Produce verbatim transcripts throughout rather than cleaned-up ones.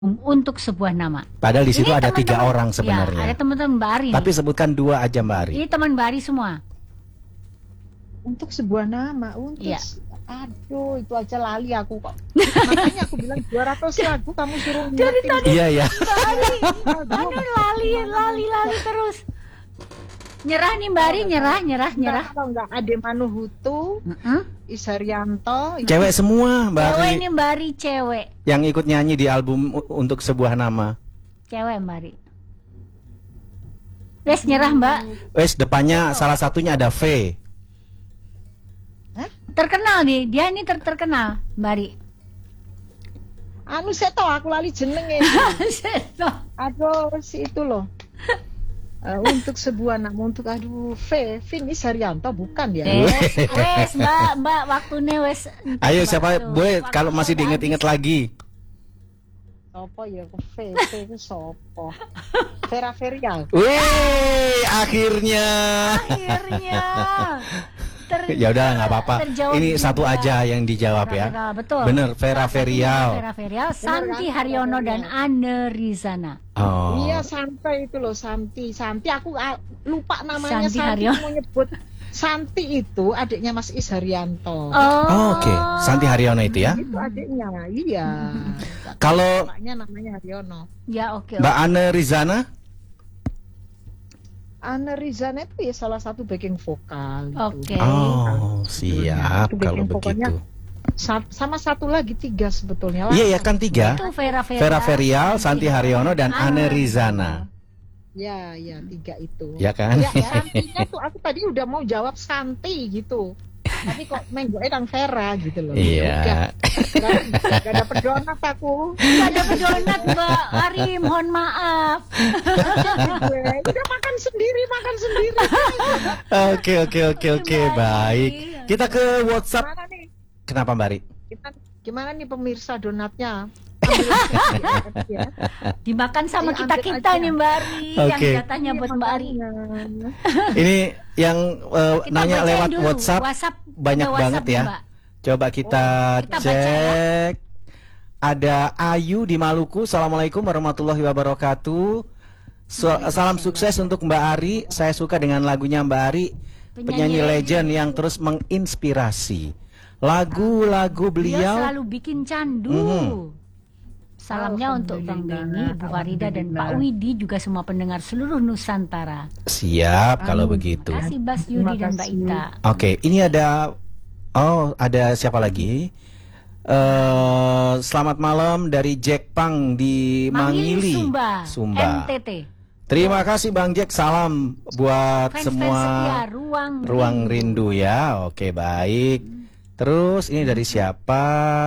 untuk sebuah nama. Padahal di situ Ini ada teman-teman, tiga orang sebenarnya. Ya, ada teman-teman Mbak Ari. Tapi sebutkan dua aja Mbak Ari. Ini teman Mbak Ari semua. Untuk sebuah nama, untuk Ya. aduh itu aja lali aku kok. Makanya aku bilang dua ratus lagu kamu suruh Dari ngingetin. tadi Iya ya. Mbak Ari, aduh lali, lali, lali terus. Nyerah nih Mbak Ari, nyerah, nyerah, nyerah. Kalau enggak Ade Manuhutu, Mm-mm. Isarianto, Cewek semua Mbak Cewek Ari. ini Mbak Ari, cewek. Yang ikut nyanyi di album u- untuk sebuah nama. Cewek Mbak Ari. Wes nyerah Mbak. Wes depannya salah satunya ada V. Terkenal nih, dia ini ter terkenal Mbak Ari. anu saya tahu aku lali jenenge. Aduh si itu loh. Uh, untuk sebuah nama, untuk aduh V, Vin Isarianto bukan ya? Wes, wes Mbak, Mbak waktunya wes. Ayo siapa Waktu. boleh Waktunya kalau masih udah diinget-inget habis. lagi. Sopo ya ke V, V itu sopo? Vera Verial. Wih, akhirnya. Akhirnya. Ter- Ya udah nggak apa-apa. terjawab Ini juga. satu aja yang dijawab Vera ya. Verial, betul. Bener, Vera Verial. Vera Verial, Santi kan? Haryono Vera dan Anne Rizana. Oh. Iya Santi itu loh Santi. Santi aku ah, lupa namanya Santi Santi, Haryono. mau nyebut. Santi itu adiknya Mas Isarianto. Oh, Oh, oke. Santi Haryono itu ya. Itu adiknya, iya. Kalau Bapaknya namanya Haryono. Ya oke. Mbak Anne Rizana? Anne Rizana itu ya salah satu backing vokal. Oke. Gitu. Oh, siap Itu kalau backing vokalnya. begitu. Sa- sama satu lagi tiga sebetulnya. Iya ya kan tiga. Itu Vera Verial, Vera Verial, Santi Haryono dan Anne Rizana. Ya, ya tiga itu. Ya kan? Ya, Santinya tuh aku tadi udah mau jawab Santi gitu. Tapi kok menggoknya Kang Vera gitu loh. Iya. Gak, gak dapet donat aku. Gak ada donat Mbak Ari, mohon maaf. Gue udah makan sendiri, makan sendiri. Oke oke oke oke baik. Kita ke WhatsApp. Gimana nih? Kenapa Mbak Ri? Kita, gimana nih pemirsa donatnya? Ambil aja, ya. Dimakan sama Ayo, kita ambil kita aja. nih Mbak Ari, yang Oke. jatahnya buat Mbak Ari. Makanya. Ini yang eh, Kita nanya bacain lewat dulu. WhatsApp, WhatsApp banyak ada WhatsApp banget nih, ya. Mbak. Coba kita, Kita baca ya. cek. Ada Ayu di Maluku. Assalamualaikum warahmatullahi wabarakatuh. So- salam sukses untuk Mbak Ari. Saya suka dengan lagunya Mbak Ari, penyanyi, Penyanyi legend yang terus menginspirasi. Lagu-lagu Dia beliau. selalu bikin candu. Mhm. Salamnya untuk Bang Beni, Bu Farida dan Pak Widi, juga semua pendengar seluruh Nusantara. Siap kalau Amin. begitu. Terima kasih Bas Yudi Terima dan Mbak kasih. Ita. Oke, ini ada oh ada siapa lagi? Eh selamat malam dari Jack Pang di Mangili, Sumba, Sumba. N T T. Terima kasih Bang Jack, salam buat Fans-fans semua setia, ruang, ruang rindu ya. Oke, baik. Terus ini dari siapa?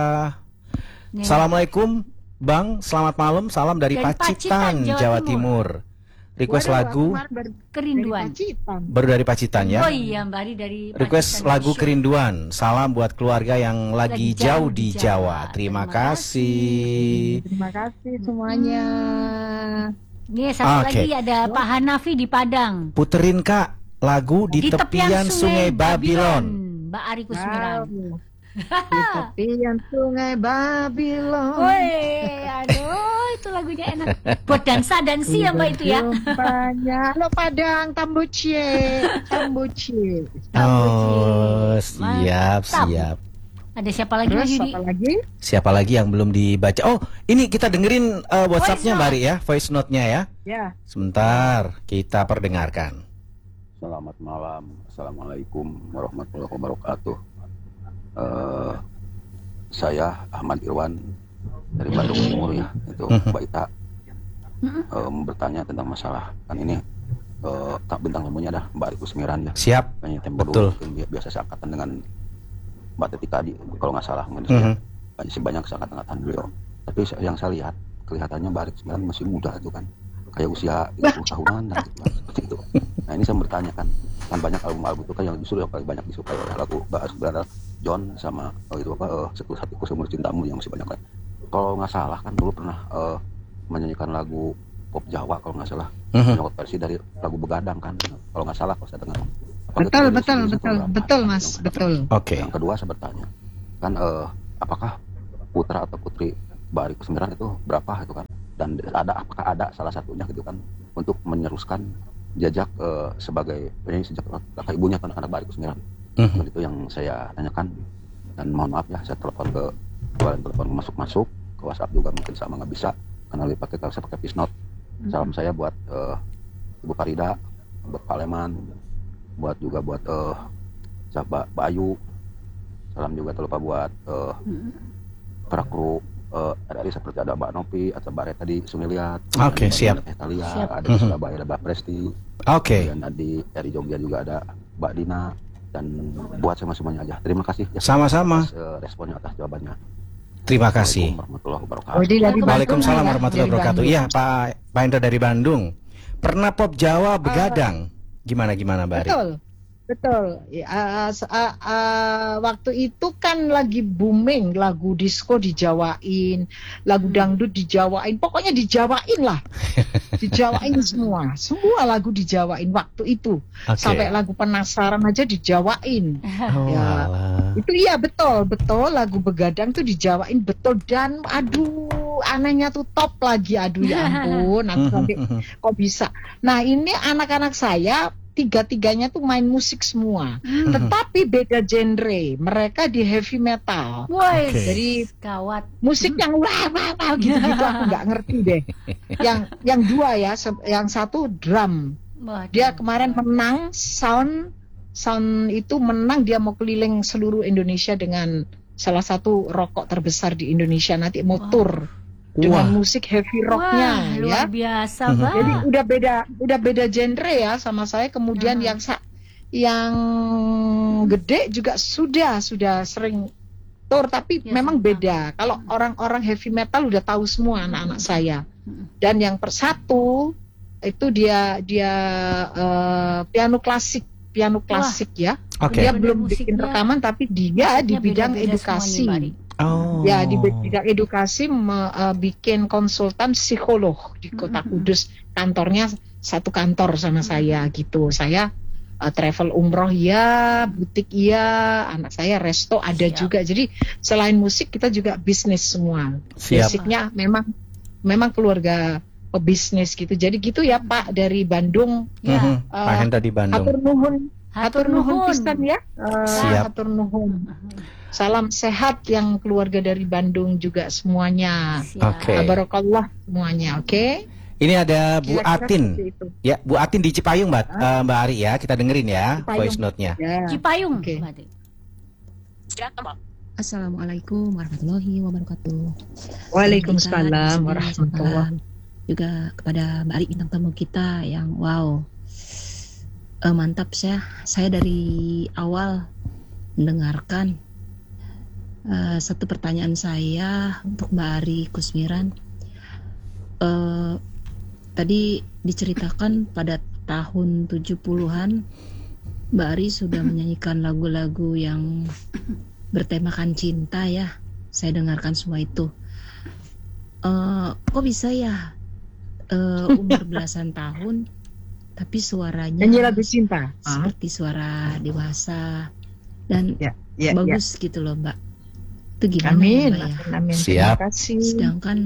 Nih. Assalamualaikum Bang, selamat malam. Salam dari, Dari Pacitan, Pacitan, Jawa Jawa Timur. Timur. Request Waduh, lagu aku kemarin baru Kerinduan. dari Pacitan. baru dari Pacitan ya. Oh iya Mbak Ari dari Request Pacitan lagu Show. Kerinduan. Salam buat keluarga yang lagi, Lagi jauh jauh di di Jawa. Jawa. Terima, Terima kasih. Terima kasih semuanya. Nih satu Oke. lagi ada Pak Hanafi di Padang. Puterin Kak lagu di, tepian, Sungai Babylon. Mbak Ari Kusmiran. Wow. Di tepian Sungai Babylon. Woi, aduh itu lagunya enak. Buat dansa dansi ya Mbak itu ya. Banyak. Lo Padang Tambucie, Tambucie. Oh, siap, Mantap. siap. Ada siapa lagi Terus Mas Yudi? apa lagi? Siapa lagi yang belum dibaca? Oh, ini kita dengerin uh, WhatsApp-nya Voice Mbak Ri ya, voice note-nya ya. Ya. Sebentar, kita perdengarkan. Selamat malam, assalamualaikum warahmatullahi wabarakatuh. Eh, saya Ahmad Irwan dari Bandung Timur ya, itu Mhm. Mbak Ita eh, bertanya tentang masalah kan ini eh, tak bintang tamunya ada Mbak Ari Kusmiran ya. Siap. Kayaknya tempo Betul. dulu, mungkin biasa seangkatan dengan Mbak Teti tadi kalau nggak salah mungkin Mhm. saya banyak sih banyak seangkatan beliau. Tapi yang saya lihat kelihatannya Mbak Ari Kusmiran masih muda itu kan, kayak usia tiga puluh tahunan dan gitu, kan, seperti itu. Nah ini saya bertanya kan, kan banyak album-album itu kan yang justru yang paling banyak disukai oleh lagu Mbak Ari Kusmiran John sama oh, itu apa uh, Setelah Hatiku Seumur Cintamu yang masih banyak kan. Kalau nggak salah kan dulu pernah eh, menyanyikan lagu pop Jawa kalau nggak salah, Mhm. menyokot versi dari lagu Begadang kan, kalau nggak salah kalau saya dengar. Apa Betul, itu betul, dari betul, program? betul Mas, Yang- betul. Oke. Yang kedua saya bertanya, kan eh, apakah putra atau putri Mbak Ari Kusmiran itu berapa gitu kan, dan ada apakah ada salah satunya gitu kan untuk meneruskan jejak uh, sebagai penyanyi sejak kakak ibunya kan anak Mbak Ari Kusmiran. Mhm. Itu yang saya tanyakan, dan mohon maaf ya saya telepon ke kemarin telepon masuk-masuk ke WhatsApp juga mungkin sama nggak bisa karena lebih pakai kalau saya pakai voice note. Salam saya buat uh, Ibu Farida, buat Pak Leman, buat juga buat uh, Mbak Ayu. Salam juga terlupa buat uh, para kru uh, R R I seperti ada Mbak Nopi atau Mbak Reta di Sumiliat. Oke, siap. Ada Talia, Siap. ada di Surabaya ada Mbak Presti. Oke. Dan di dari Jogja juga ada Mbak Dina, dan buat sama semuanya aja. Terima kasih ya. Sama-sama. Atas, uh, responnya atas jawabannya. Terima kasih. Assalamualaikum warahmatullahi wabarakatuh. Oh, dia dari Bandung, Waalaikumsalam ya? warahmatullahi Dari wabarakatuh. Bandung. Iya, Pak Pak Hendra dari Bandung. Pernah pop Jawa begadang. Gimana gimana, Mbak Ari? Betul, betul. Ya, uh, uh, uh, waktu itu kan lagi booming lagu disco dijawain, lagu dangdut dijawain, pokoknya dijawain lah, dijawain semua, semua lagu dijawain waktu itu. Oke. Sampai lagu penasaran aja dijawain. Oh, Ya. alah. Itu iya betul, betul lagu begadang tuh dijawain betul, dan aduh anehnya tuh top lagi, aduh ya ampun, aku sampai kok bisa. Nah ini anak-anak saya tiga-tiganya tuh main musik semua, tetapi beda genre. Mereka di heavy metal. Woi, Oke. Jadi gawat. musik yang wah wah wah gitu-gitu aku nggak ngerti deh. Yang yang dua ya, se- yang satu drum. Waduh. Dia kemarin menang sound sound itu menang, dia mau keliling seluruh Indonesia dengan salah satu rokok terbesar di Indonesia, nanti mau tour dengan Wah. musik heavy Wah, rocknya ya. luar biasa, Mhm. Pak. Jadi udah beda udah beda genre ya sama saya. Kemudian Mhm. yang sa- yang gede juga sudah sudah sering tour, tapi Ya, memang sama. beda. Kalau orang-orang heavy metal udah tahu semua anak-anak saya. Mhm. Dan yang persatu itu dia dia eh, piano klasik, piano klasik ya. Oke. Dia Bener belum bikin musiknya- rekaman, tapi dia di Musiknya bidang beda-beda edukasi. semua nih, Mbak Ari. Oh. Ya, di bidang edukasi me- eh, bikin konsultan psikolog di Kota Mm-mm. Kudus. Kantornya satu kantor sama saya gitu. Saya eh, travel umroh ya, butik iya, anak saya resto ada Siap. juga. Jadi selain musik kita juga bisnis semua. Siap. Basicnya memang memang keluarga pebisnis gitu. Jadi gitu ya Pak dari Bandung. Ya. Mhm. Pak Eh, Hendra di Bandung. Hatur nuhun, hatur nuhun nuhun. pisan ya. Eh, Siap. hatur nuhun. Salam sehat yang keluarga dari Bandung juga semuanya. Siap. Oke. Barakallah semuanya, oke? Ini ada Bu Kira-kira Atin. seperti itu. Ya, Bu Atin di Cipayung, Mbak, eh, Mbak Ari ya. Kita dengerin ya Cipayung. voice note-nya. Ya. Cipayung, Oke. Mbak Ari. Assalamualaikum warahmatullahi wabarakatuh. Waalaikumsalam Salam kita, warahmatullahi. salam juga kepada Mbak Ari bintang tamu kita yang wow, Eh, mantap saya. Saya dari awal mendengarkan. Eh, satu pertanyaan saya untuk Mbak Ari Kusmiran. Eh, tadi diceritakan pada tahun tujuh puluhan Mbak Ari sudah menyanyikan lagu-lagu yang bertemakan cinta ya. Saya dengarkan semua itu. Eh, kok bisa ya eh, umur belasan tahun tapi suaranya Nyanyi lagu cinta. Ah, seperti suara dewasa dan ya, ya, ya. bagus gitu loh Mbak. Itu gimana ya, Amin, Mbak ya? amin, amin. Siap. Terima kasih. Sedangkan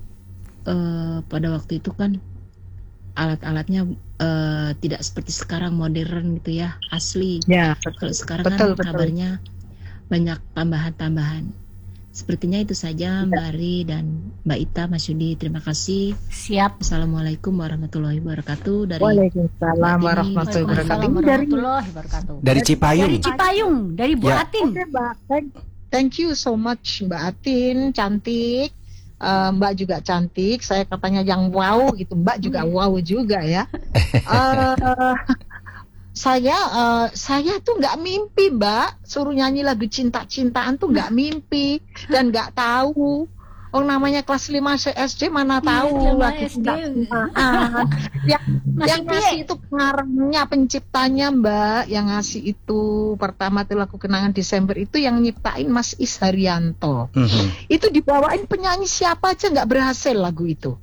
eh, pada waktu itu kan alat-alatnya eh, tidak seperti sekarang modern gitu ya, asli. Ya, Kalau sekarang betul, kan betul. kabarnya banyak tambahan-tambahan. Sepertinya itu saja Mbak Ari dan Mbak Ita, Mas Yudi. Terima kasih. Siap. Assalamualaikum warahmatullahi wabarakatuh. Dari Waalaikumsalam Mbak warahmatullahi Tini. wabarakatuh. Waalaikumsalam Ini dari warahmatullahi wabarakatuh. Dari Cipayung. Dari Cipayung, dari Bu Ya. Atin. Oke Mbak, thank, thank you so much Mbak Atin, cantik. Eh, Mbak juga cantik. Saya katanya yang wow gitu, Mbak juga wow juga ya. Eh, saya eh, saya tuh nggak mimpi Mbak, suruh nyanyi lagu cinta-cintaan tuh nggak mimpi dan nggak tahu. Oh namanya kelas lima S D mana Iya, tahu lima lagu S D. cinta-cintaan. yang Masih yang ngasih itu pengarangnya, penciptanya Mbak, yang ngasih itu pertama tuh lagu Kenangan Desember itu yang nyiptain Mas Is Haryanto. Mhm. Itu dibawain penyanyi siapa aja nggak berhasil lagu itu.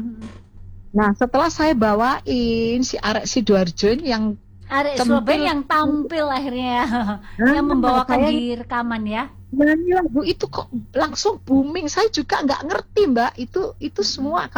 Nah setelah saya bawain si Arek Sidoarjo yang Arek Tampil. Surabaya yang tampil akhirnya, yang membawakan saya- di rekaman ya. nyanyi lagu itu kok langsung booming. Saya juga nggak ngerti Mbak, itu itu semua